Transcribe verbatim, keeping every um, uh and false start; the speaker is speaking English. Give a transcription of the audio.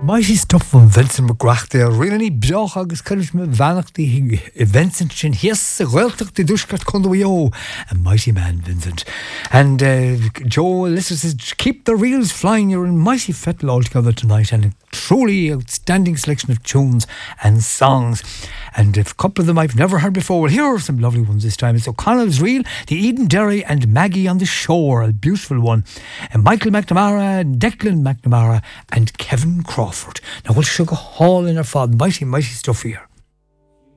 Mighty stuff from Vincent McGrath there. Really beach agus courage me vanachty Vincent sin hies gweltach the dushkat kondoyo. A mighty man, Vincent. And uh, Joe Lister says, keep the reels flying. You're in mighty fettle altogether tonight, and a truly outstanding selection of tunes and songs. And a couple of them I've never heard before. Well, here are some lovely ones this time. It's O'Connell's Reel, The Eden Derry, and Maggie on the Shore, a beautiful one. And Michael McNamara, Declan McNamara, and Kevin Crawford. Now, we'll sugar haul in our fad. Mighty, mighty stuff here.